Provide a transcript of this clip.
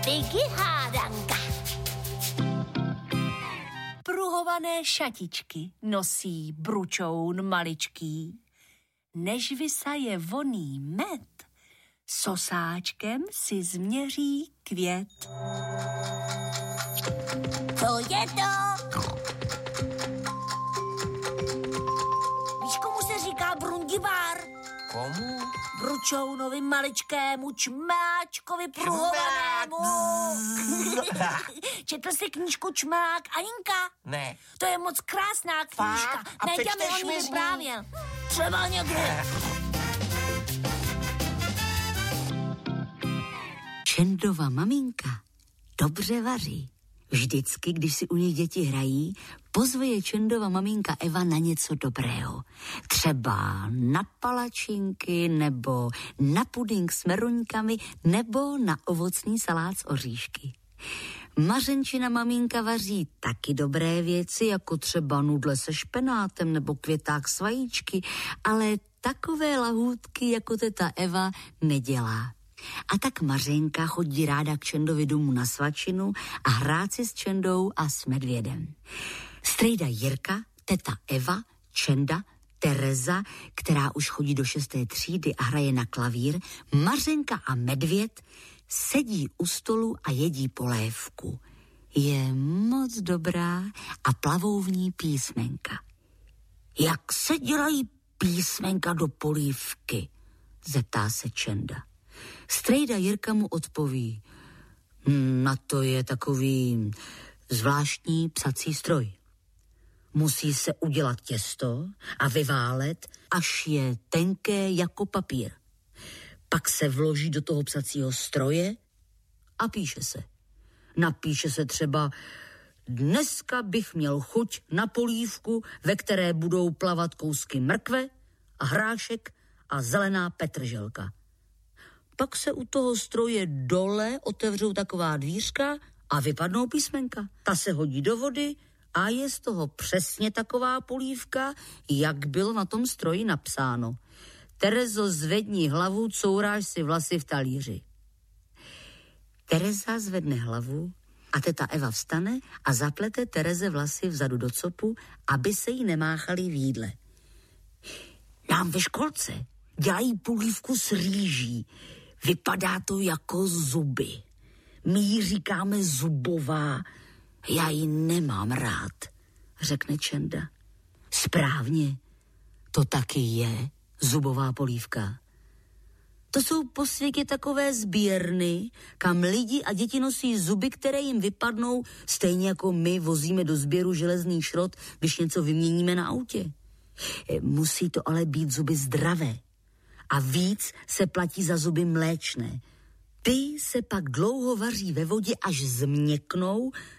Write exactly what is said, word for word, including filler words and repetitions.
Figi hádanka. Pruhované šatičky nosí bručoun maličký. Než vysaje voný med, sosáčkem si změří květ. Co je to? Víš, komu se říká brundivár? Komu? Bručounovi maličkému čmáčkovi pruhovanému. Četl jsi knížku Čmák Aninka? Ne. To je moc krásná knížka. Fakt? A Néďa mi přečteš o mi ní z ní? vyprávěl. Třeba někdy. Čendova maminka dobře vaří. Vždycky, když si u nich děti hrají, pozve je Čendova maminka Eva na něco dobrého. Třeba na palačinky, nebo na puding s meruňkami, nebo na ovocný salát s oříšky. Mařenčina maminka vaří taky dobré věci, jako třeba nudle se špenátem nebo květák s vajíčky, ale takové lahůdky, jako teta Eva, nedělá. A tak Mařenka chodí ráda k Čendovi domů na svačinu a hrát si s Čendou a s medvědem. Strejda Jirka, teta Eva, Čenda, Tereza, která už chodí do šesté třídy a hraje na klavír, Mařenka a medvěd sedí u stolu a jedí polévku. Je moc dobrá a plavou v ní písmenka. Jak se dělají písmenka do polívky? Zeptá se Čenda. Strejda Jirka mu odpoví, na to je takový zvláštní psací stroj. Musí se udělat těsto a vyválet, až je tenké jako papír. Pak se vloží do toho psacího stroje a píše se. Napíše se třeba, dneska bych měl chuť na polívku, ve které budou plavat kousky mrkve a hrášek a zelená petrželka. Pak se u toho stroje dole otevřou taková dvířka a vypadnou písmenka. Ta se hodí do vody a je z toho přesně taková polívka, jak bylo na tom stroji napsáno. Terezo, zvedni hlavu, couráš si vlasy v talíři. Tereza zvedne hlavu a teta Eva vstane a zaplete Tereze vlasy vzadu do copu, aby se jí nemáchaly v jídle. Nám ve školce dělají polívku s rýží. Vypadá to jako zuby. My jí říkáme zubová. Já ji nemám rád, řekne Čenda. Správně, to taky je zubová polívka. To jsou po světě takové sběrny, kam lidi a děti nosí zuby, které jim vypadnou, stejně jako my vozíme do sběru železný šrot, když něco vyměníme na autě. Musí to ale být zuby zdravé. A víc se platí za zuby mléčné. Ty se pak dlouho vaří ve vodě, až změknou